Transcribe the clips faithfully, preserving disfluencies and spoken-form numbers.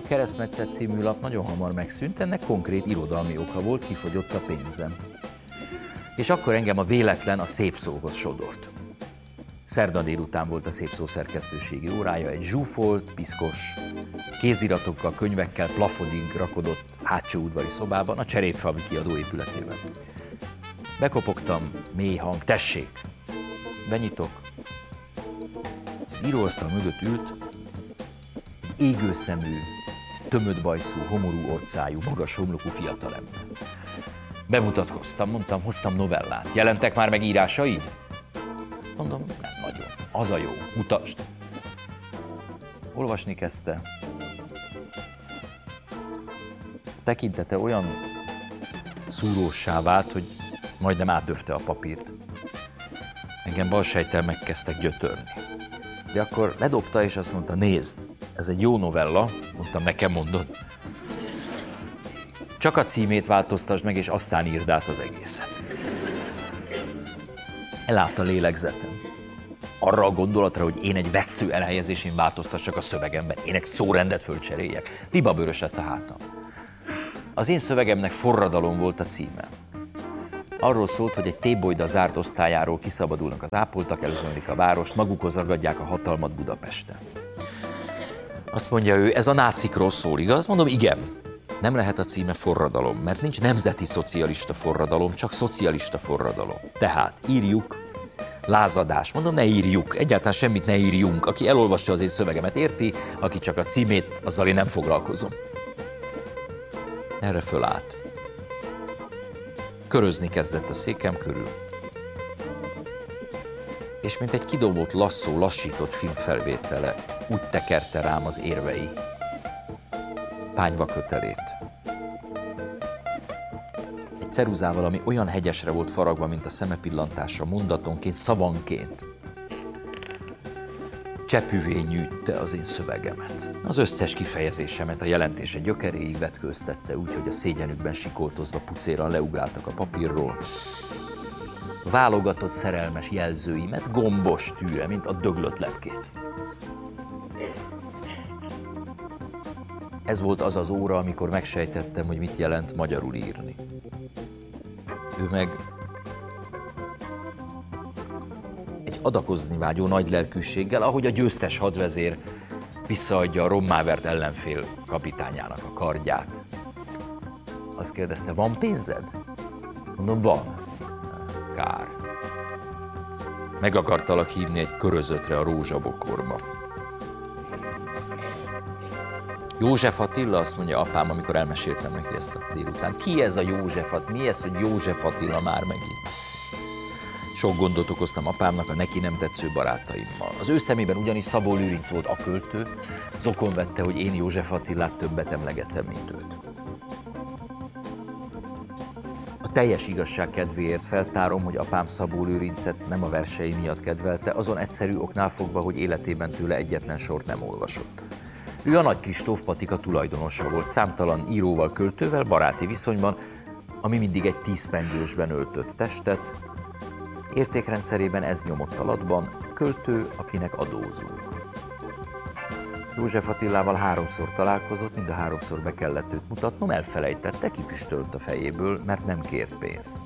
Keresztmetszet című lap nagyon hamar megszűnt, ennek konkrét irodalmi oka volt, kifogyott a pénzem. És akkor engem a véletlen a szép szóhoz sodort. Szerda délután volt a szép szó szerkesztőségi órája, egy zsúfolt, piszkos, kéziratokkal, könyvekkel, plafonig rakodott hátsó udvari szobában, a Cserépfalvi kiadó épületében. Bekopogtam, mély hang, tessék! Benyitok. Íróasztal mögött ült, égőszemű, tömött bajszú, homorú orcájú, magas homlokú fiatalember. Bemutatkoztam, mondtam, hoztam novellát. Jelentek már meg írásaid? Mondom, nem nagyon. Az a jó, mutasd. Olvasni kezdte. Tekintete olyan szúróssá vált, hogy majdnem átdöfte a papírt. Engem balsejttel megkezdtek gyötörni. De akkor ledobta és azt mondta, nézd, ez egy jó novella, mondtam, nekem mondod. Csak a címét változtasd meg, és aztán írd át az egészet. Elállt a lélegzetem. Arra a gondolatra, hogy én egy vessző elhelyezésén változtassak a szövegemben, én egy szórendet fölcseréljek. Libabőrös lett a hátam. Az én szövegemnek Forradalom volt a címe. Arról szólt, hogy egy tébolyda zárt osztályáról kiszabadulnak az ápoltak, elözönlik a várost, magukhoz ragadják a hatalmat Budapesten. Azt mondja ő, ez a nácikról szól, igaz? Mondom, igen. Nem lehet a címe Forradalom, mert nincs nemzeti szocialista forradalom, csak szocialista forradalom. Tehát írjuk, lázadás. Mondom, ne írjuk, egyáltalán semmit ne írjunk. Aki elolvassa az én szövegemet, érti, aki csak a címét, azzal én nem foglalkozom. Erre fölállt. Körözni kezdett a székem körül. És mint egy kidobott lasszó, lassított filmfelvétele, úgy tekerte rám az érvei pányvakötelét. Egy ceruzával, ami olyan hegyesre volt faragva, mint a szemepillantása, mondatonként, szavanként. Csepüvé nyűjtte az én szövegemet. Az összes kifejezésemet a jelentése gyökeréig vetkőztette, úgyhogy a szégyenükben sikoltozva pucéran leugráltak a papírról. Válogatott szerelmes jelzőimet gombos tűre, mint a döglött lepkét. Ez volt az az óra, amikor megsejtettem, hogy mit jelent magyarul írni. Ő meg egy adakozni vágyó nagy lelkűséggel, ahogy a győztes hadvezér visszaadja a rommávert ellenfél kapitányának a kardját. Azt kérdezte, van pénzed? Mondom, van. Kár. Meg akartalak hívni egy körözötre a rózsabokorba. József Attila, azt mondja apám, amikor elmeséltem neki ezt a délután. Ki ez a József Attila? Mi ez, hogy József Attila már megint? Sok gondot okoztam apámnak a neki nem tetsző barátaimmal. Az ő szemében ugyanis Szabó Lőrinc volt a költő, zokon vette, hogy én József Attilát többet emlegettem, mint őt. A teljes igazság kedvéért feltárom, hogy apám Szabó Lőrincet nem a versei miatt kedvelte, azon egyszerű oknál fogva, hogy életében tőle egyetlen sort nem olvasott. Ő a Nagy Kristóf patika tulajdonosa volt, számtalan íróval, költővel baráti viszonyban, ami mindig egy tízpengősben öltött testet. Értékrendszerében ez nyomott alatban, költő, akinek adózunk. József Attilával háromszor találkozott, mind a háromszor be kellett őt mutatnom, elfelejtette, kifüstölt a fejéből, mert nem kért pénzt.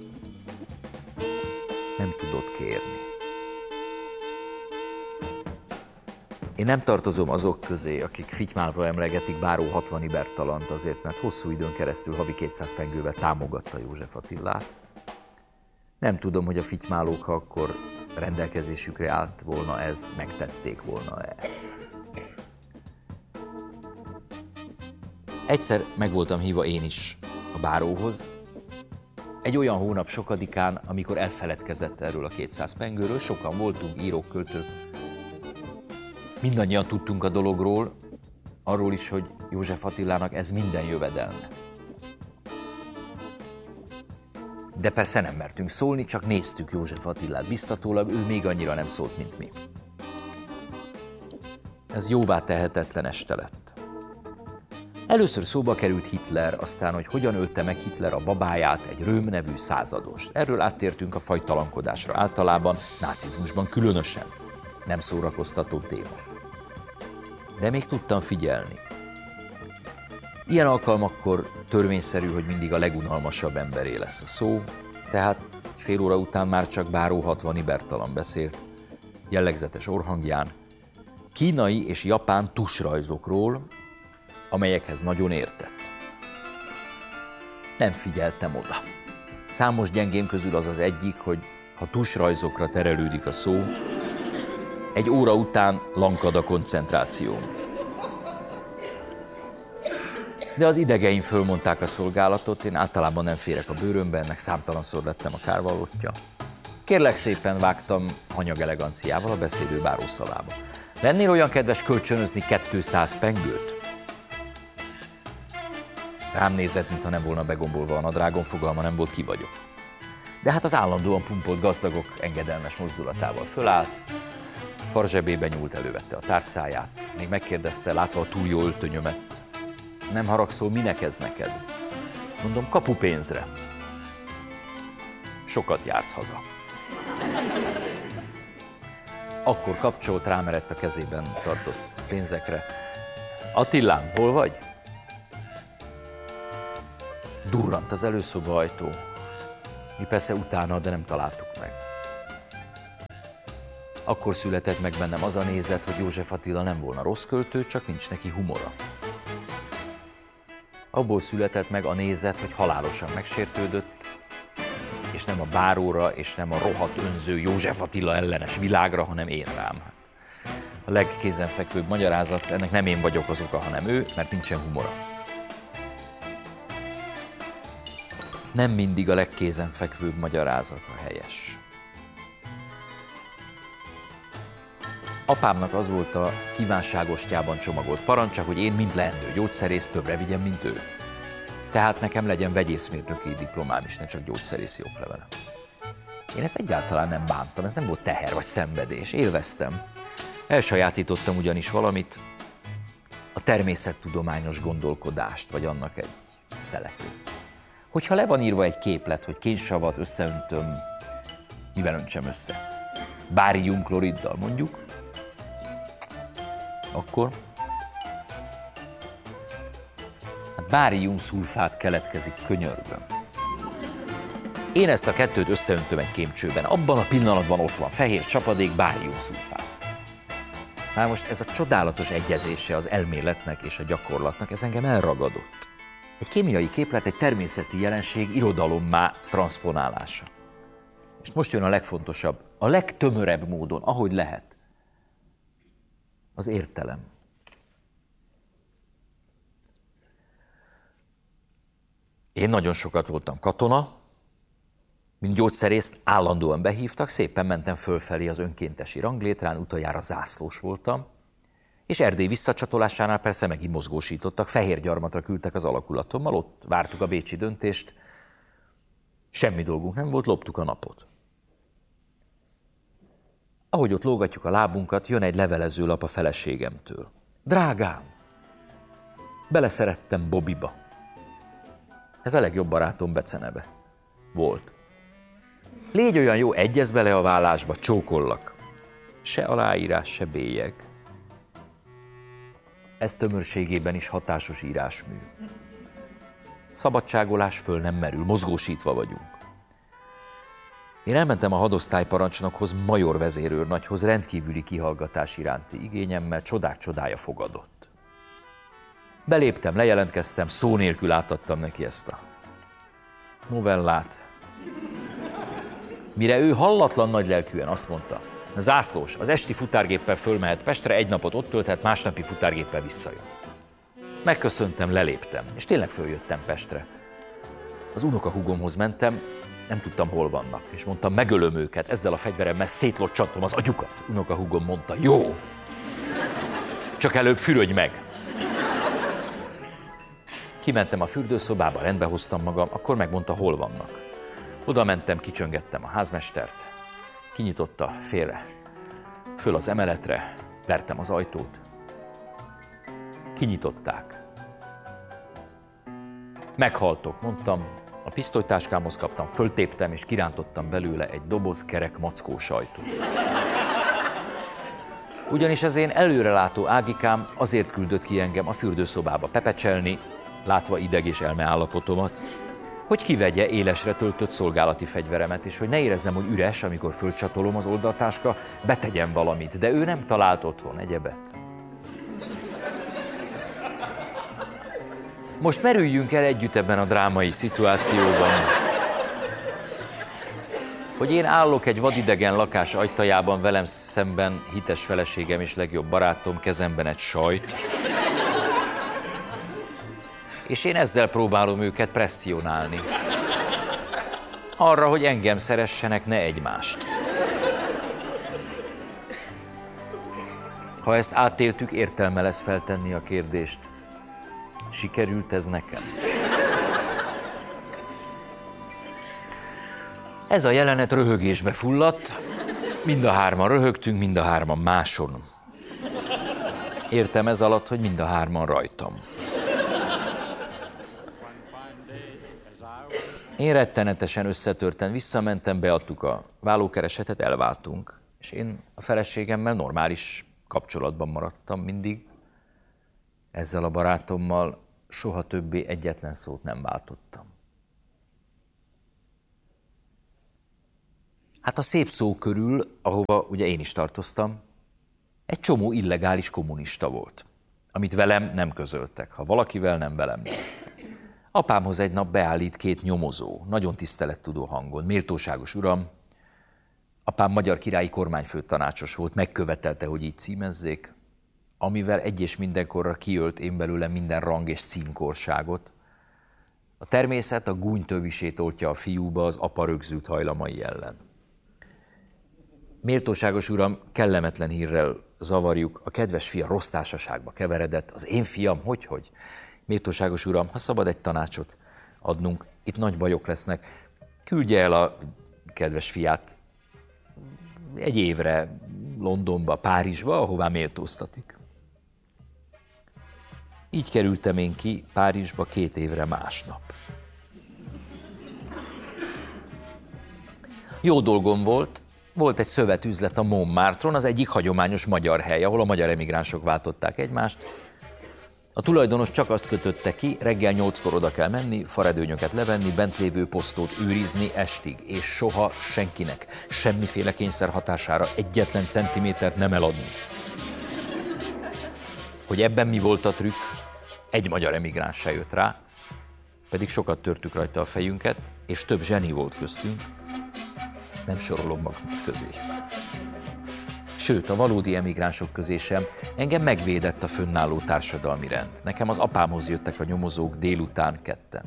Nem tudott kérni. Én nem tartozom azok közé, akik fitymálva emlegetik báró hatvan Ibertalant azért, mert hosszú időn keresztül havi kétszáz pengővel támogatta József Attilát. Nem tudom, hogy a fitymálók, ha akkor rendelkezésükre állt volna ez, megtették volna ezt. Egyszer meg voltam hívva én is a báróhoz, egy olyan hónap sokadikán, amikor elfeledkezett erről a kétszáz pengőről, sokan voltunk, írók, költők. Mindannyian tudtunk a dologról, arról is, hogy József Attilának ez minden jövedelme. De persze nem mertünk szólni, csak néztük József Attilát biztatólag, ő még annyira nem szólt, mint mi. Ez jóvá tehetetlen este lett. Először szóba került Hitler, aztán, hogy hogyan ölte meg Hitler a babáját, egy Röhm nevű századost. Erről áttértünk a fajtalankodásra általában, nácizmusban különösen. Nem szórakoztató téma. De még tudtam figyelni. Ilyen alkalmakkor törvényszerű, hogy mindig a legunalmasabb emberé lesz a szó, tehát fél óra után már csak báró hatvani Bertalan beszélt, jellegzetes orrhangján, kínai és japán tusrajzokról, amelyekhez nagyon értett. Nem figyeltem oda. Számos gyengém közül az az egyik, hogy ha tusrajzokra terelődik a szó, egy óra után lankad a koncentrációm. De az idegeim fölmondták a szolgálatot, én általában nem férek a bőrömbe, ennek számtalanszor lettem a kárvallottja. Kérlek szépen vágtam hanyag eleganciával a beszélő báró szavába. Lennél olyan kedves kölcsönözni kétszáz pengőt? Rám nézett, mintha nem volna begombolva a nadrágom, fogalma nem volt, ki vagyok. De hát az állandóan pumpolt gazdagok engedelmes mozdulatával fölállt, farzsebébe nyúlt, elővette a tárcáját, még megkérdezte, látva a túl jó öltönyömet, nem haragszol, minek ez neked? Mondom, kapupénzre. Sokat jársz haza. Akkor kapcsolt, rámerett a kezében tartott pénzekre. Attilám, hol vagy? Durrant az előszoba ajtó. Mi persze utána, de nem találtuk meg. Akkor született meg bennem az a nézet, hogy József Attila nem volna rossz költő, csak nincs neki humora. Abból született meg a nézet, hogy halálosan megsértődött, és nem a báróra, és nem a rohadt önző József Attila ellenes világra, hanem én rám. A legkézenfekvőbb magyarázat, ennek nem én vagyok az oka, hanem ő, mert nincsen humora. Nem mindig a legkézenfekvőbb magyarázat a helyes. Apámnak az volt a kívánságostyában csomagolt parancsa, hogy én, mint leendő gyógyszerész, többre vigyem, mint ő. Tehát nekem legyen vegyészmérnöki diplomám is, ne csak gyógyszerészi oklevele. Én ezt egyáltalán nem bántam, ez nem volt teher vagy szenvedés, élveztem. Elsajátítottam ugyanis valamit, a természettudományos gondolkodást, vagy annak egy szeletét. Hogyha le van írva egy képlet, hogy kénsavat összeöntöm, mivel öntsem össze? Báriumkloriddal mondjuk, akkor hát báriumszulfát keletkezik, könyörgöm. Én ezt a kettőt összeöntöm egy kémcsőben, abban a pillanatban ott van fehér csapadék, báriumszulfát. Már most ez a csodálatos egyezése az elméletnek és a gyakorlatnak, ez engem elragadott. Egy kémiai képlet, egy természeti jelenség irodalommá transzponálása. És most jön a legfontosabb, a legtömörebb módon, ahogy lehet. Az értelem. Én nagyon sokat voltam katona, mint gyógyszerészt állandóan behívtak, szépen mentem fölfelé az önkéntesi ranglétrán, utoljára zászlós voltam, és Erdély visszacsatolásánál persze megint mozgósítottak, Fehérgyarmatra küldtek az alakulatommal, ott vártuk a bécsi döntést, semmi dolgunk nem volt, loptuk a napot. Ahogy ott lógatjuk a lábunkat, jön egy levelezőlap a feleségemtől. Drágám, beleszerettem Bobiba. Ez a legjobb barátom beceneve. Volt. Légy olyan jó, egyezz bele a vállásba, csókollak. Se aláírás, se bélyeg. Ez tömörségében is hatásos írásmű. Szabadságolás föl nem merül, mozgósítva vagyunk. Én elmentem a hadosztályparancsnokhoz, major vezérőrnagyhoz, rendkívüli kihallgatás iránti igényemmel, csodák csodája fogadott. Beléptem, lejelentkeztem, szó nélkül átadtam neki ezt a novellát. Mire ő hallatlan nagylelkűen azt mondta, zászlós, az esti futárgéppel fölmehet Pestre, egy napot ott tölthet, másnapi futárgéppel visszajön. Megköszöntem, leléptem, és tényleg följöttem Pestre. Az unokahúgomhoz mentem, nem tudtam, hol vannak, és mondtam, megölöm őket, ezzel a fegyveremmel szétlocsantom az agyukat. Unokahúgom mondta, jó, csak előbb fürödj meg. Kimentem a fürdőszobába, rendbe hoztam magam, akkor megmondta, hol vannak. Oda mentem, kicsöngettem a házmestert, kinyitotta félre, föl az emeletre, vertem az ajtót. Kinyitották. Meghaltok, mondtam, a pisztolytáskámhoz kaptam, föltéptem és kirántottam belőle egy doboz kerek mackó sajtot. Ugyanis az én előrelátó Ágikám azért küldött ki engem a fürdőszobába pepecselni, látva ideg és elme állapotomat, hogy kivegye élesre töltött szolgálati fegyveremet, és hogy ne érezzem, hogy üres, amikor fölcsatolom az oldaltáska, betegyen valamit, de ő nem talált otthon egyebet. Most merüljünk el együtt ebben a drámai szituációban, hogy én állok egy vadidegen lakás ajtajában, velem szemben hites feleségem és legjobb barátom, kezemben egy sajt, és én ezzel próbálom őket presszionálni. Arra, hogy engem szeressenek, ne egymást. Ha ezt átéltük, értelme lesz feltenni a kérdést. Sikerült ez nekem? Ez a jelenet röhögésbe fulladt. Mind a hárman röhögtünk, mind a hárman máson. Értem ez alatt, hogy mind a hárman rajtam. Én rettenetesen összetörten visszamentem, beadtuk a vállókeresetet, elváltunk. És én a feleségemmel normális kapcsolatban maradtam mindig. Ezzel a barátommal soha többé egyetlen szót nem váltottam. Hát a szép szó körül, ahova ugye én is tartoztam, egy csomó illegális kommunista volt, amit velem nem közöltek, ha valakivel nem velem nem. Apámhoz egy nap beállít két nyomozó, nagyon tisztelettudó hangon, méltóságos uram. Apám magyar királyi kormányfőtanácsos volt, megkövetelte, hogy így címezzék, amivel egy és mindenkorra kiölt én belőle minden rang és címkorságot. A természet a gúnytövisét oltja a fiúba az apa rögzült hajlamai ellen. Méltóságos uram, kellemetlen hírrel zavarjuk, a kedves fia rossz társaságba keveredett, az én fiam, hogy-hogy? Méltóságos uram, ha szabad egy tanácsot adnunk, itt nagy bajok lesznek, küldje el a kedves fiát egy évre Londonba, Párizsba, ahová méltóztatik. Így kerültem én ki Párizsba két évre másnap. Jó dolgom volt, volt egy szövetüzlet a Montmartre-on, az egyik hagyományos magyar hely, ahol a magyar emigránsok váltották egymást. A tulajdonos csak azt kötötte ki, reggel nyolckor oda kell menni, faredőnyöket levenni, bent lévő posztót őrizni estig, és soha senkinek, semmiféle kényszer hatására egyetlen centimétert nem eladni. Hogy ebben mi volt a trükk, egy magyar emigráns se jött rá, pedig sokat törtük rajta a fejünket, és több zseni volt köztünk, nem sorolom magamat közé. Sőt, a valódi emigránsok közé sem, engem megvédett a fönnálló társadalmi rend. Nekem az apámhoz jöttek a nyomozók délután ketten.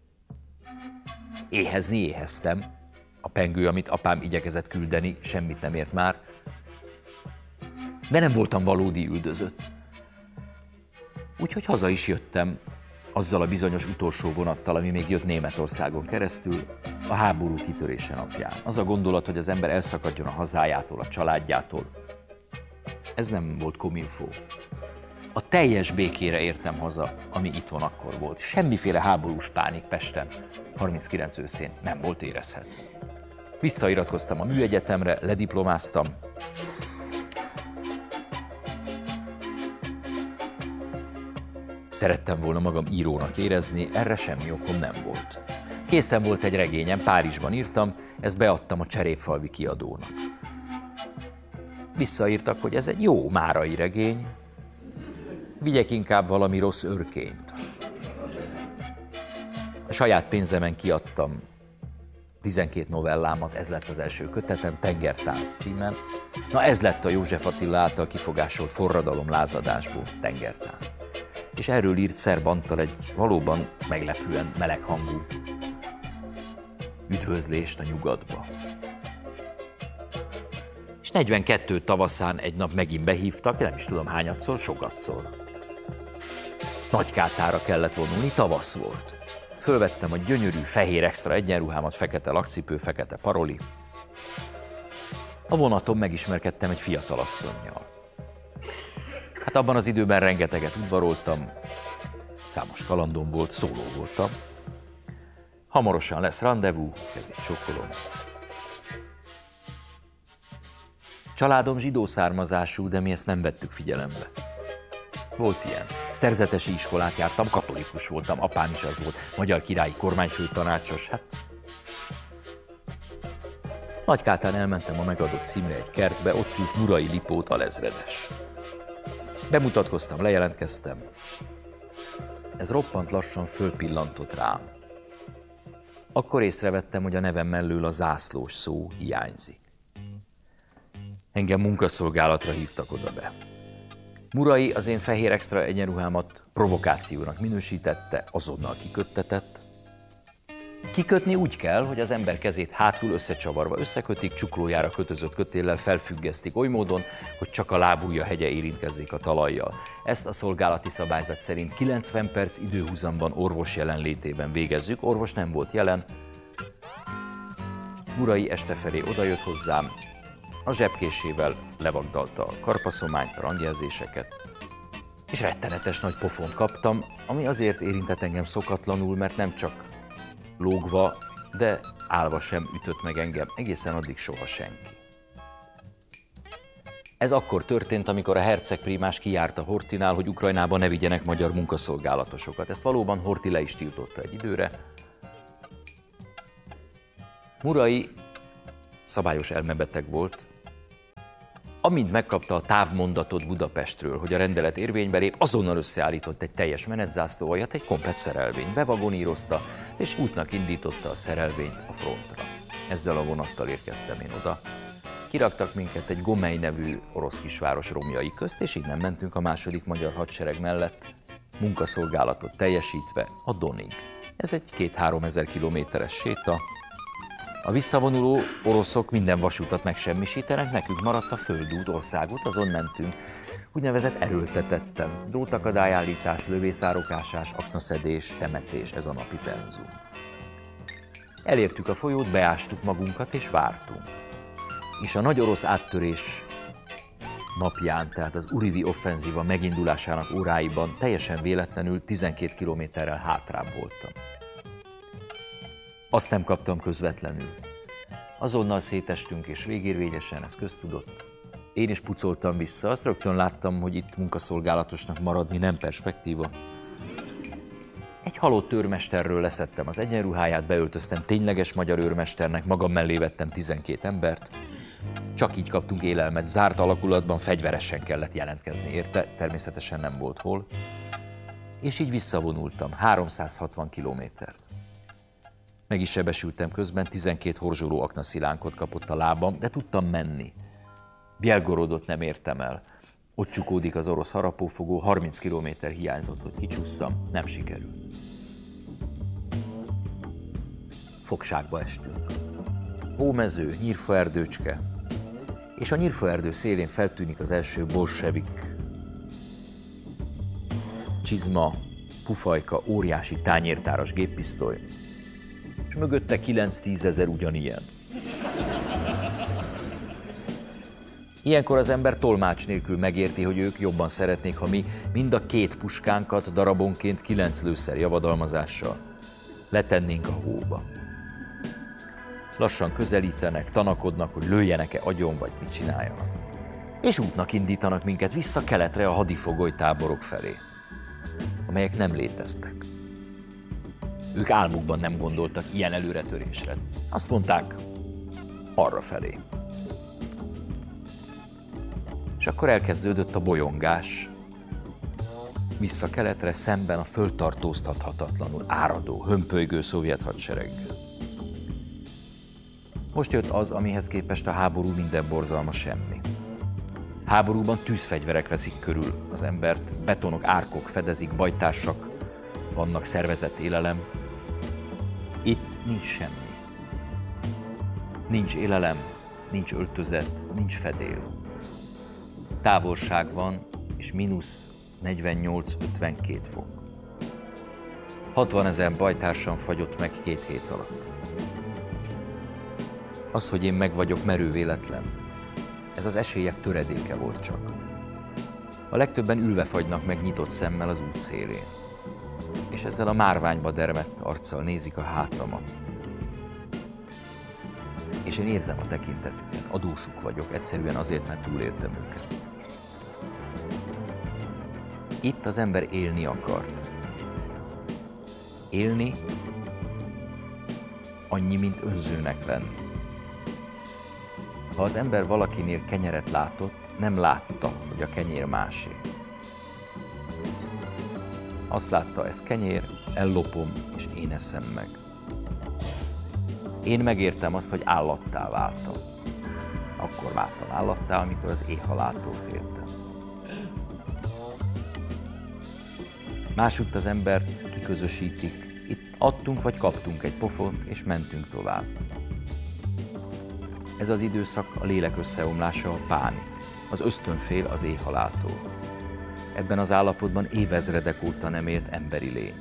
Éhezni éheztem. A pengő, amit apám igyekezett küldeni, semmit nem ért már. De nem voltam valódi üldözött. Úgyhogy haza is jöttem, azzal a bizonyos utolsó vonattal, ami még jött Németországon keresztül, a háború kitörése napján. Az a gondolat, hogy az ember elszakadjon a hazájától, a családjától. Ez nem volt kominfó. A teljes békére értem haza, ami itthon akkor volt. Semmiféle háborús pánik Pesten, harminckilenc őszén nem volt érezhető. Visszairatkoztam a műegyetemre, lediplomáztam. Szerettem volna magam írónak érezni, erre semmi okom nem volt. Készen volt egy regényem, Párizsban írtam, ezt beadtam a Cserépfalvi kiadónak. Visszaírtak, hogy ez egy jó márai regény, vigyek inkább valami rossz örkényt. A saját pénzemen kiadtam tizenkét novellámat, ez lett az első kötetem, Tengertánc címmel. Na ez lett a József Attila által kifogásolt Forradalom lázadásból, Tengertánc. És erről írt Szerb Antal egy valóban meglepően meleg hangú üdvözlést a nyugatba. És negyvenkettő tavaszán egy nap megint behívtak, nem is tudom hányadszor, sokatszor. Nagykátára kellett vonulni, tavasz volt. Fölvettem a gyönyörű, fehér extra egyenruhámat, fekete lakcipő, fekete paroli. A vonaton megismerkedtem egy fiatalasszonnyal. Hát abban az időben rengeteget udvaroltam, számos kalandom volt, szóló voltam. Hamarosan lesz randevú, kezét csókolom. Családom zsidó származású, de mi ezt nem vettük figyelembe. Volt ilyen. Szerzetesi iskolát jártam, katolikus voltam, apám is az volt, magyar királyi kormányfőtanácsos, hát... Nagykátán elmentem a megadott címre egy kertbe, ott ült Murai Lipót alezredes. Bemutatkoztam, lejelentkeztem. Ez roppant lassan fölpillantott rám. Akkor észrevettem, hogy a nevem mellől a zászlós szó hiányzik. Engem munkaszolgálatra hívtak oda be. Murai az én fehér extra egyenruhámat provokációnak minősítette, azonnal kiköttetett. Kikötni úgy kell, hogy az ember kezét hátul összecsavarva összekötik, csuklójára kötözött kötéllel felfüggesztik oly módon, hogy csak a lábujja hegye érintkezzék a talajjal. Ezt a szolgálati szabályzat szerint kilencven perc időhúzamban orvos jelenlétében végezzük, orvos nem volt jelen. Murai este felé odajött hozzám, a zsebkésével levagdalta a karpaszományt, a rangjelzéseket, és rettenetes nagy pofont kaptam, ami azért érintett engem szokatlanul, mert nem csak lógva, de állva sem ütött meg engem, egészen addig soha senki. Ez akkor történt, amikor a herceg prímás kijárt a Horthinál, hogy Ukrajnába ne vigyenek magyar munkaszolgálatosokat. Ezt valóban Horthy le is tiltotta egy időre. Murai szabályos elmebeteg volt. Amint megkapta a távmondatot Budapestről, hogy a rendelet érvénybe lép, azonnal összeállított egy teljes menetzászlóaljat, egy komplett szerelvényt, bevagonírozta, és útnak indította a szerelvényt a frontra. Ezzel a vonattal érkeztem én oda. Kiraktak minket egy Gomely nevű orosz kisváros romjai közt, és innen mentünk a második magyar hadsereg mellett, munkaszolgálatot teljesítve a Donig. Ez egy két-három ezer kilométeres séta. A visszavonuló oroszok minden vasutat megsemmisítenek, nekünk maradt a földút, országút, azon mentünk. Úgynevezett erőltetetten. Drótakadályállítás, lövészárokásás, aknaszedés, temetés, ez a napi penzum. Elértük a folyót, beástuk magunkat és vártunk. És a nagy orosz áttörés napján, tehát az Urivi offenzíva megindulásának óráiban teljesen véletlenül tizenkét kilométerrel hátrább voltam. Azt nem kaptam közvetlenül. Azonnal szétestünk és végérvényesen, ez köztudott. Én is pucoltam vissza, azt rögtön láttam, hogy itt munkaszolgálatosnak maradni nem perspektíva. Egy halott őrmesterről leszettem az egyenruháját, beöltöztem tényleges magyar őrmesternek, magam mellé vettem tizenkét embert. Csak így kaptunk élelmet, zárt alakulatban fegyveresen kellett jelentkezni érte, természetesen nem volt hol. És így visszavonultam, háromszázhatvan kilométert. Meg is sebesültem közben, tizenkét horzsoló aknaszilánkot kapott a lábam, de tudtam menni. Bjelgorodot nem értem el. Ott csukódik az orosz harapófogó, harminc kilométer hiányzott, hogy kicsusszam, nem sikerült. Fogságba estünk. Hómező, nyírfaerdőcske, és a nyírfaerdő szélén feltűnik az első bolsevik csizma, pufajka, óriási tányértáras géppisztoly, és mögötte kilenc-tízezer ugyanilyen. Ilyenkor az ember tolmács nélkül megérti, hogy ők jobban szeretnék, ha mi mind a két puskánkat darabonként kilenc lőszer javadalmazással letennénk a hóba. Lassan közelítenek, tanakodnak, hogy lőjenek-e agyon, vagy mit csináljanak. És útnak indítanak minket vissza keletre a hadifogoly táborok felé, amelyek nem léteztek. Ők álmukban nem gondoltak ilyen előretörésre. Azt mondták, arra felé. És akkor elkezdődött a bolyongás. Vissza keletre, szemben a föltartóztathatatlanul áradó, hömpölygő szovjet hadsereggel. Most jött az, amihez képest a háború minden borzalma semmi. Háborúban tűzfegyverek veszik körül az embert, betonok, árkok fedezik, bajtársak, vannak szervezett élelem. Itt nincs semmi. Nincs élelem, nincs öltözet, nincs fedél. Távolság van, és mínusz negyvennyolc-ötvenkét fok. hatvanezer bajtársam fagyott meg két hét alatt. Az, hogy én meg vagyok, merő véletlen. Ez az esélyek töredéke volt csak. A legtöbben ülve fagynak meg nyitott szemmel az út szélén. És ezzel a márványba dermedt arccal nézik a hátamat. És én érzem a tekintetüket, adósuk vagyok, egyszerűen azért, mert túléltem őket. Itt az ember élni akart. Élni annyi, mint önzőnek lenni. Ha az ember valakinél kenyeret látott, nem látta, hogy a kenyér másé. Azt látta, ez kenyér, ellopom, és én eszem meg. Én megértem azt, hogy állattá váltam. Akkor váltam állattá, amikor az éhhaláltól féltem. Másutt az embert kiközösítik. Itt adtunk vagy kaptunk egy pofont, és mentünk tovább. Ez az időszak a lélek összeomlása, a pánik. Az ösztönfél az éhhaláltól. Ebben az állapotban évezredek óta nem élt emberi lény.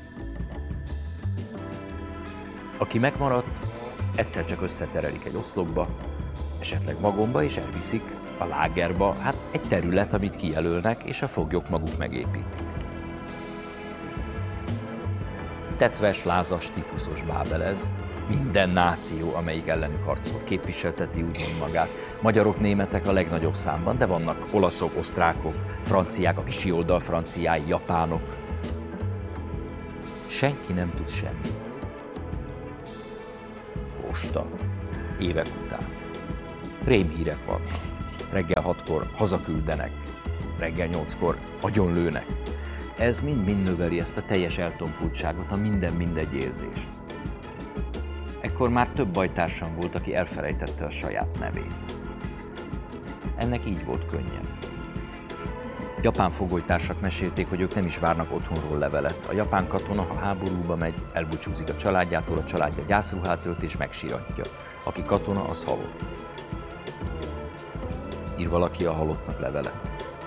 Aki megmaradt, egyszer csak összeterelik egy oszlopba, esetleg vagonba, és elviszik a lágerba, hát egy terület, amit kijelölnek, és a foglyok maguk megépítik. Tetves, lázas, tifuszos bábel ez. Minden náció, amelyik ellenük harcolt, képviselteti úgymond magát. Magyarok, németek a legnagyobb számban, de vannak olaszok, osztrákok, franciák, a visi oldal franciái, japánok. Senki nem tud semmit. Posta. Évek után. Rémhírek vannak. Reggel hatkor hazaküldenek. Reggel nyolckor agyonlőnek. Ez mind-mind növeli ezt a teljes eltompultságot, a minden-mindegy érzést. Ekkor már több bajtársam volt, aki elfelejtette a saját nevét. Ennek így volt könnyebb. Japán fogolytársak mesélték, hogy ők nem is várnak otthonról levelet. A japán katona, ha háborúba megy, elbúcsúzik a családjától, a családja gyászruhát ölt és megsiratja. Aki katona, az halott. Ír valaki a halottnak levelet.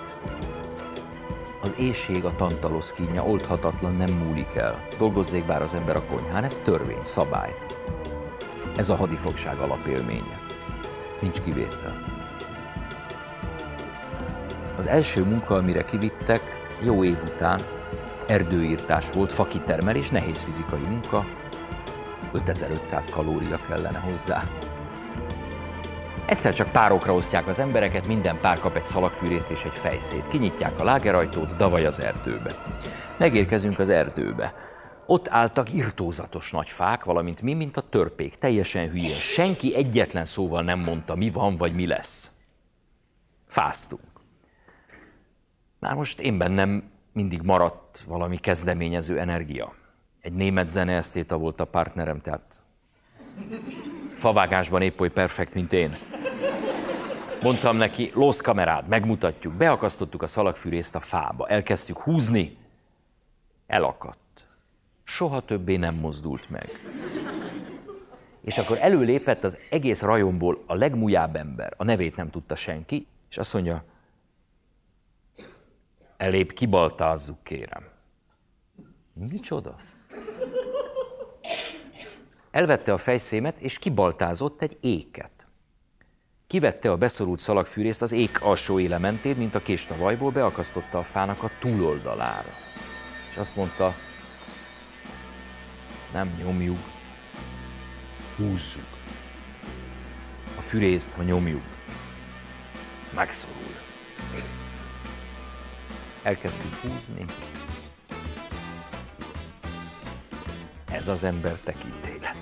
Az éhség, a tantalosz kínja oldhatatlan, nem múlik el. Dolgozzék bár az ember a konyhán, ez törvény, szabály. Ez a hadifogság alapélménye. Nincs kivétel. Az első munka, amire kivittek, jó év után, erdőírtás volt, fakitermelés, nehéz fizikai munka, ötezer-ötszáz kalória kellene hozzá. Egyszer csak párokra osztják az embereket, minden pár kap egy szalagfűrészt és egy fejszét. Kinyitják a lágerajtót, davaj az erdőbe. Megérkezünk az erdőbe. Ott álltak irtózatos nagy fák, valamint mi, mint a törpék, teljesen hülye. Senki egyetlen szóval nem mondta, mi van vagy mi lesz. Fáztunk. Már most én bennem mindig maradt valami kezdeményező energia. Egy német zeneesztéta volt a partnerem, tehát favágásban épp oly perfekt, mint én. Mondtam neki, lósz kamerád, megmutatjuk. Beakasztottuk a szalagfűrészt a fába, elkezdtük húzni, elakadt. Soha többé nem mozdult meg. És akkor előlépett az egész rajomból a legmujább ember, a nevét nem tudta senki, és azt mondja, elébb kibaltázzuk, kérem. Micsoda? Elvette a fejszémet, és kibaltázott egy éket. Kivette a beszorult szalagfűrészt az ék alsó éle mentén, mint a kést a vajból, beakasztotta a fának a túloldalára. És azt mondta, nem nyomjuk, húzzuk. A fűrészt, ha nyomjuk, megszorul. Elkezdtük húzni. Ez az ember tekintélet.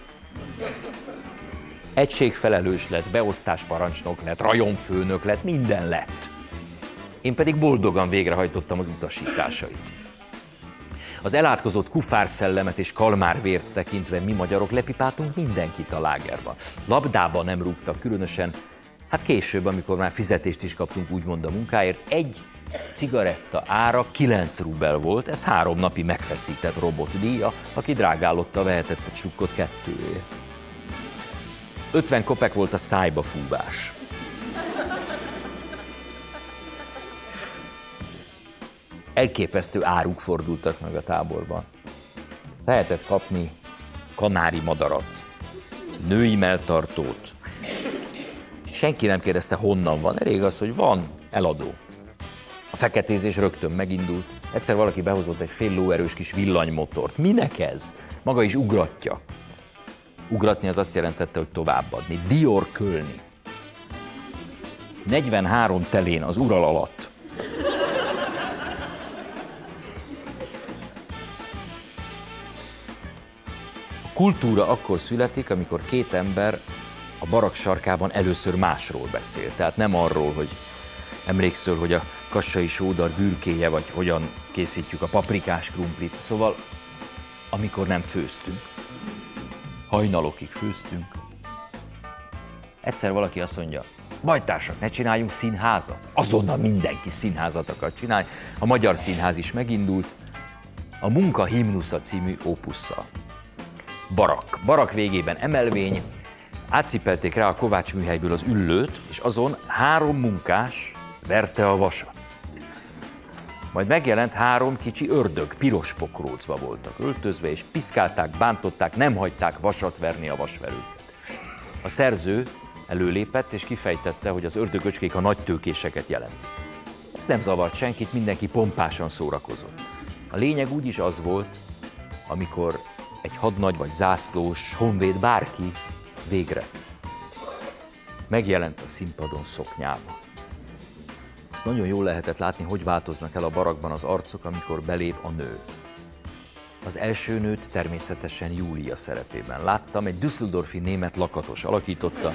Egységfelelős lett, beosztásparancsnok lett, rajonfőnök lett, minden lett. Én pedig boldogan végrehajtottam az utasításait. Az elátkozott kufárszellemet és kalmárvért tekintve mi magyarok lepipáltunk mindenkit a lágerban. Labdába nem rúgtak, különösen, hát később, amikor már fizetést is kaptunk úgymond a munkáért, egy cigaretta ára kilenc rubel volt, ez három napi megfeszített robotdíja, aki drágállotta vehetett egy sukkot kettőért. ötven kopek volt a szájba fúvás. Elképesztő áruk fordultak meg a táborban. Lehetett kapni kanári madarat, női melltartót. Senki nem kérdezte, honnan van, elég az, hogy van, eladó. A feketézés rögtön megindult. Egyszer valaki behozott egy fél lóerős kis villanymotort. Minek ez? Maga is ugratja. Ugratni az azt jelentette, hogy továbbadni. Dior Kölni. negyvenhárom telén az Ural alatt. kultúra akkor születik, amikor két ember a barak sarkában először másról beszél. Tehát nem arról, hogy emlékszel, hogy a kassai sódar bürkéje, vagy hogyan készítjük a paprikás krumplit. Szóval, amikor nem főztünk. Hajnalokig főztünk. Egyszer valaki azt mondja, bajtársak, ne csináljunk színházat. Azonnal mindenki színházat akar csinálni. A Magyar Színház is megindult. A Munka himnusza című opusszal. Barak. Barak végében emelvény. Átcipelték rá a Kovács műhelyből az üllőt, és azon három munkás verte a vasat. Majd megjelent három kicsi ördög, piros pokrócba voltak öltözve, és piszkálták, bántották, nem hagyták vasat verni a vasverőket. A szerző előlépett, és kifejtette, hogy az ördögöcskék a nagy tőkéseket jelentik. Ez nem zavart senkit, mindenki pompásan szórakozott. A lényeg úgyis az volt, amikor egy hadnagy vagy zászlós, honvéd, bárki végre megjelent a színpadon szoknyában. Azt nagyon jól lehetett látni, hogy változnak el a barakban az arcok, amikor belép a nő. Az első nőt természetesen Júlia szerepében láttam, egy düsseldorfi német lakatos alakította.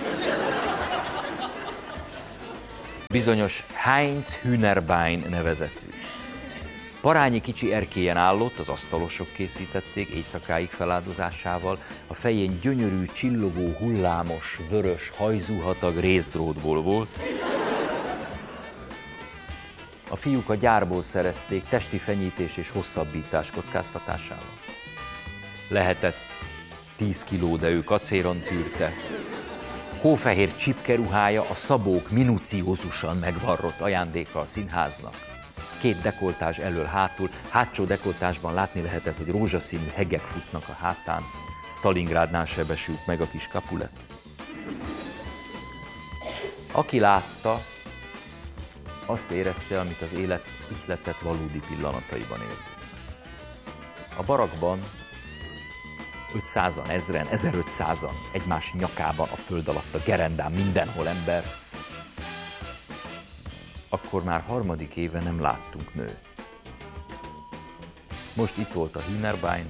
Bizonyos Heinz Hühnerbein nevezetű. Parányi kicsi erkélyen állott, az asztalosok készítették éjszakáig feláldozásával, a fején gyönyörű, csillogó, hullámos, vörös, hajzuhatag részdrótból volt. A fiúk a gyárból szerezték testi fenyítés és hosszabbítás kockáztatásával. Lehetett tíz kiló, de ő kacéron tűrte. Hófehér csipkeruhája a szabók minuciózusan megvarrott ajándéka a színháznak. Két dekoltázs elől-hátul, hátsó dekoltázsban látni lehetett, hogy rózsaszínű hegek futnak a hátán. Stalingrádnál sebesült meg a kis Capulet. Aki látta, azt érezte, amit az élet ihletett valódi pillanataiban érzünk. A barakban ötszázan, ezren, ezerötszázan egymás nyakában, a föld alatt, a gerendán, mindenhol ember. Akkor már harmadik éve nem láttunk nőt. Most itt volt a Hühnerbein,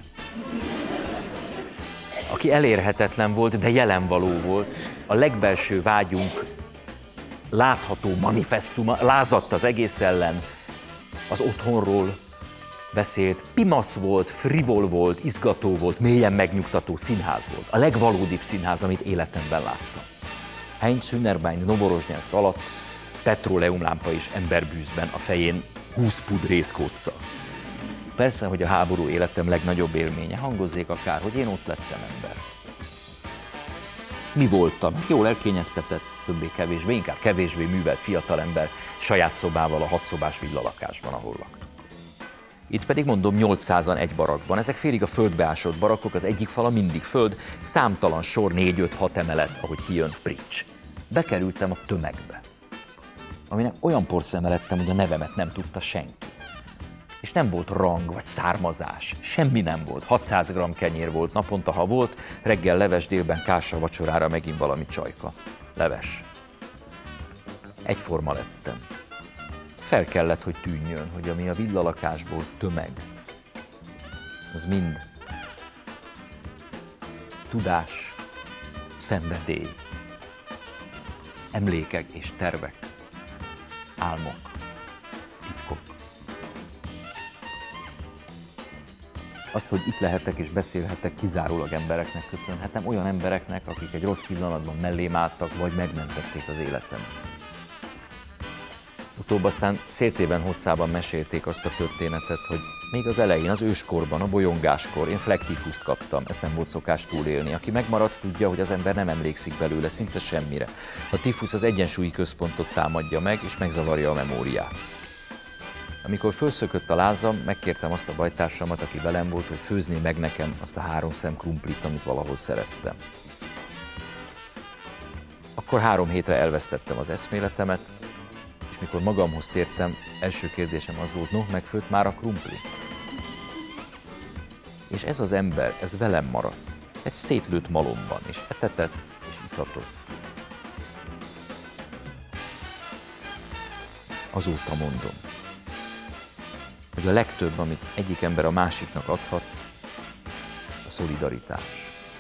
aki elérhetetlen volt, de jelenvaló volt. A legbelső vágyunk látható manifesztuma, lázadt az egész ellen, az otthonról beszélt, pimasz volt, frivol volt, izgató volt, mélyen megnyugtató színház volt. A legvalódibb színház, amit életemben láttam. Heinz Hühnerbein Novorozsnyánszk alatt petróleumlámpa és emberbűzben, a fején húsz pud rézkócca. Persze, hogy a háború életem legnagyobb élménye, hangozzék akár, hogy én ott lettem ember. Mi voltam? Jól elkényeztetett, többé-kevésbé, inkább kevésbé művelt fiatalember, saját szobával a hatszobás villalakásban, ahol laktam. Itt pedig mondom nyolcszázan egy barakban. Ezek félig a földbe ásott barakok, az egyik fala mindig föld, számtalan sor, négy-öt-hat emelet, ahogy kijön Prics. Bekerültem a tömegbe, aminek olyan porszeme lettem, hogy a nevemet nem tudta senki. És nem volt rang vagy származás, semmi nem volt. hatszáz gramm kenyér volt naponta, ha volt, reggel leves, délben kása, vacsorára megint valami csajka. Leves. Egyforma lettem. Fel kellett, hogy tűnjön, hogy ami a villalakásból tömeg, az mind tudás, szenvedély, emlékek és tervek, álmok, titkok. Azt, hogy itt lehetek és beszélhetek, kizárólag embereknek köszönhetem, olyan embereknek, akik egy rossz pillanatban mellém álltak, vagy megmentették az életemet. Utóbb aztán széltében hosszában mesélték azt a történetet, hogy még az elején, az őskorban, a bolyongáskor én flektifuszt kaptam, ezt nem volt szokás túlélni. Aki megmaradt, tudja, hogy az ember nem emlékszik belőle szinte semmire. A tifusz az egyensúlyi központot támadja meg, és megzavarja a memóriát. Amikor fölszökött a lázam, megkértem azt a bajtársamat, aki velem volt, hogy főzné meg nekem azt a három szem krumplit, amit valahol szereztem. Akkor három hétre elvesztettem az eszméletemet, és mikor magamhoz tértem, első kérdésem az volt, no, megfőtt már a krumpli? És ez az ember, ez velem maradt, egy szétlőtt malomban, és etetett, és itatott. Azóta mondom, hogy a legtöbb, amit egyik ember a másiknak adhat, a szolidaritás.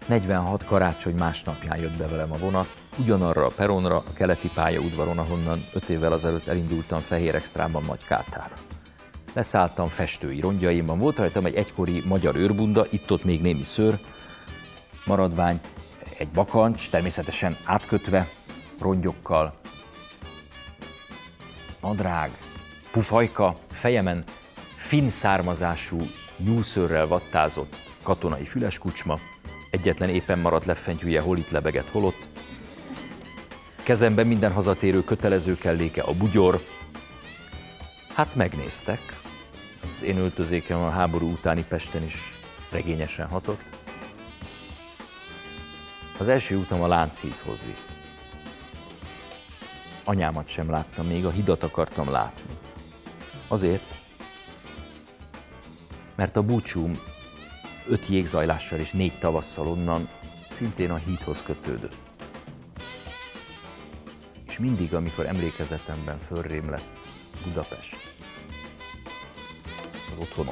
negyvenhat karácsony másnapján jött be velem a vonat, ugyanarra a peronra, a keleti pályaudvaron, ahonnan öt évvel azelőtt elindultam Fehér Extrában Nagykátára. Leszálltam festői rongyjaimban, volt rajtam egy egykori magyar őrbunda, itt-ott még némi szőr, maradvány, egy bakancs, természetesen átkötve, rongyokkal, nadrág, pufajka, fejemen finn származású, nyúlszőrrel vattázott katonai füleskucsma, egyetlen éppen maradt leffentyűje hol itt lebegett, hol ott. Kezemben minden hazatérő kötelező kelléke, a bugyor. Hát megnéztek. Az én öltözékem a háború utáni Pesten is regényesen hatott. Az első utam a Lánchídhoz vitt. Anyámat sem láttam, még a hidat akartam látni. Azért, mert a búcsúm öt jégzajlással és négy tavasszal onnan szintén a hídhoz kötődött. És mindig, amikor emlékezetemben fölrém lett Budapest, az otthonom,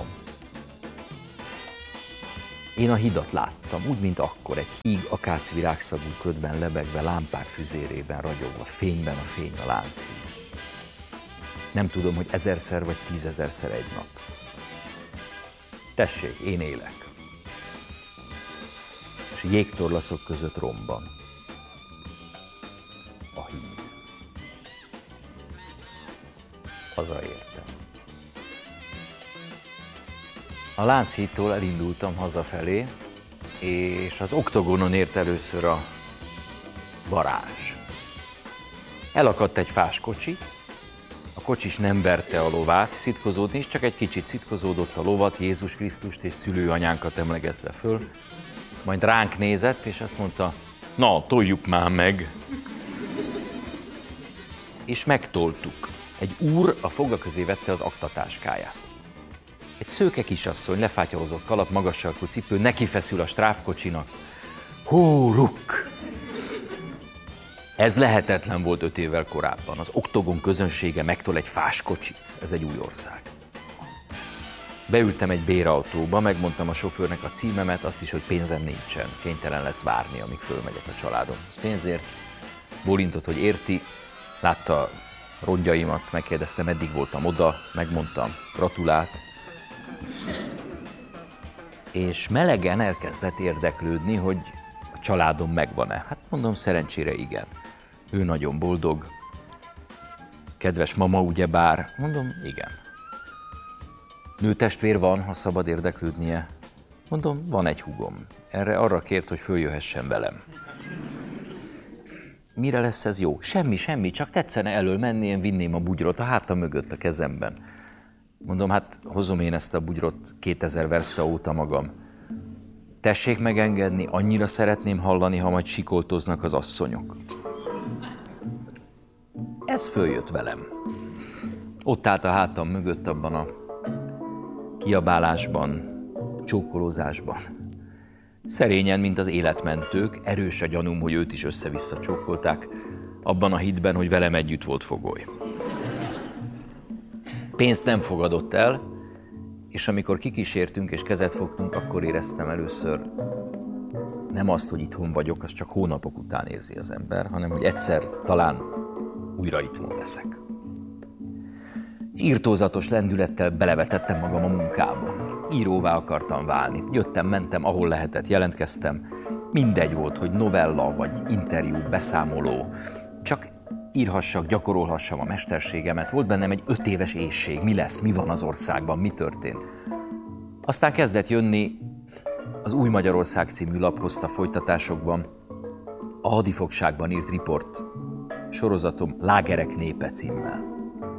én a hidat láttam, úgy, mint akkor, egy híg akácvirágszagú ködben lebegve, lámpák füzérében ragyogva, fényben a fény a Lánchíd. Nem tudom, hogy ezerszer vagy tízezerszer egy nap. Tessék, én élek. És jégtorlaszok között romban. A híd. Hazaértem. A Lánchídtól elindultam hazafelé, és az oktogonon ért először a varázs. Elakadt egy fás kocsi, a kocsis nem verte a lovát, szitkozódni is, csak egy kicsit szitkozódott a lovat, Jézus Krisztust és szülőanyánkat emlegetve föl, majd ránk nézett, és azt mondta, na, toljuk már meg. És megtoltuk. Egy úr a foga közé vette az aktatáskáját. Egy szőke kisasszony, lefátyolozott kalap, magas sarkú cipő, neki feszül a stráfkocsinak. Hú, ruk! Ez lehetetlen volt öt évvel korábban. Az oktogon közönsége megtol egy fás kocsit. Ez egy új ország. Beültem egy bérautóba, megmondtam a sofőrnek a címemet, azt is, hogy pénzem nincsen. Kénytelen lesz várni, amíg fölmegyek a családom. Ez pénzért. Bólintott, hogy érti, látta a rongyaimat, megkérdezte, meddig voltam oda, megmondtam, gratulált. És melegen elkezdett érdeklődni, hogy a családom megvan-e. Hát mondom, szerencsére igen. Ő nagyon boldog. Kedves mama, ugyebár? Mondom, igen. Nőtestvér van, ha szabad érdeklődnie? Mondom, van egy húgom. Erre arra kért, hogy följöhessen velem. Mire lesz ez jó? Semmi, semmi, csak tetszene elől menni, én vinném a bugyrot a hátam mögött a kezemben. Mondom, hát hozom én ezt a bugyrot kétezer verszta óta magam. Tessék megengedni, annyira szeretném hallani, ha majd sikoltoznak az asszonyok. Ez följött velem. Ott állt a hátam mögött abban a kiabálásban, csókolózásban. Szerényen, mint az életmentők, erős a gyanúm, hogy őt is össze-vissza csókolták, abban a hitben, hogy velem együtt volt fogoly. Pénzt nem fogadott el, és amikor kikísértünk és kezet fogtunk, akkor éreztem először nem azt, hogy itthon vagyok, azt csak hónapok után érzi az ember, hanem hogy egyszer talán újra itthon leszek. Írtózatos lendülettel belevetettem magam a munkába. Íróvá akartam válni. Jöttem, mentem, ahol lehetett, jelentkeztem. Mindegy volt, hogy novella vagy interjú, beszámoló. Csak írhassak, gyakorolhassam a mesterségemet. Volt bennem egy öt éves éhség. Mi lesz, mi van az országban, mi történt. Aztán kezdett jönni az Új Magyarország című lap hozta folytatásokban a hadifogságban írt riport sorozatom Lágerek népe címmel.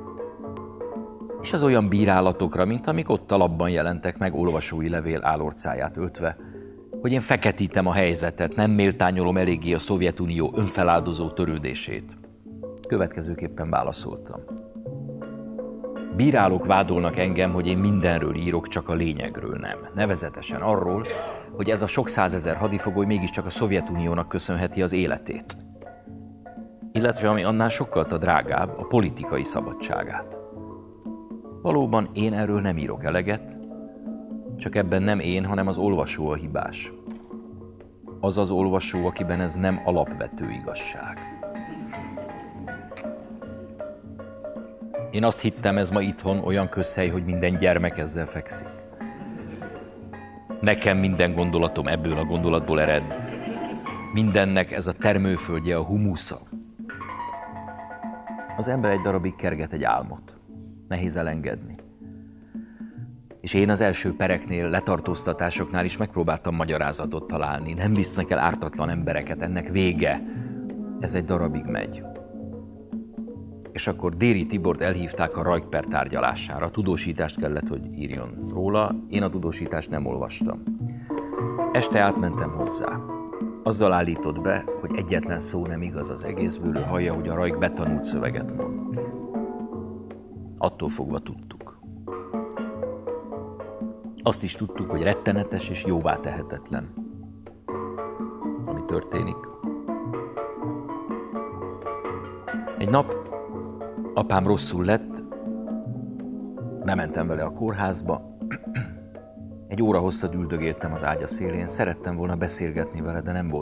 És az olyan bírálatokra, mint amik ott a lapban jelentek meg, olvasói levél álorcáját öltve, hogy én feketítem a helyzetet, nem méltányolom eléggé a Szovjetunió önfeláldozó törődését. Következőképpen válaszoltam. Bírálók vádolnak engem, hogy én mindenről írok, csak a lényegről nem. Nevezetesen arról, hogy ez a sok százezer hadifogoly mégiscsak a Szovjetuniónak köszönheti az életét. Illetve, ami annál sokkal a drágább, a politikai szabadságát. Valóban én erről nem írok eleget, csak ebben nem én, hanem az olvasó a hibás. az az olvasó, akiben ez nem alapvető igazság. Én azt hittem, ez ma itthon olyan közhely, hogy minden gyermek ezzel fekszik. Nekem minden gondolatom ebből a gondolatból ered. Mindennek ez a termőföldje, a humusza. Az ember egy darabig kerget egy álmot. Nehéz elengedni. És én az első pereknél, letartóztatásoknál is megpróbáltam magyarázatot találni. Nem visznek el ártatlan embereket, ennek vége. Ez egy darabig megy. És akkor Déri Tibort elhívták a Rajk-per tárgyalására. Tudósítást kellett, hogy írjon róla. Én a tudósítást nem olvastam. Este átmentem hozzá. Azzal állított be, hogy egyetlen szó nem igaz az egészből, ő hallja, hogy a Rajk betanult szöveget mond. Attól fogva tudtuk. Azt is tudtuk, hogy rettenetes és jóvá tehetetlen, ami történik. Egy nap apám rosszul lett, bementem vele a kórházba, egy óra hosszat üldögéltem az ágya szélén, szerettem volna beszélgetni vele, de nem volt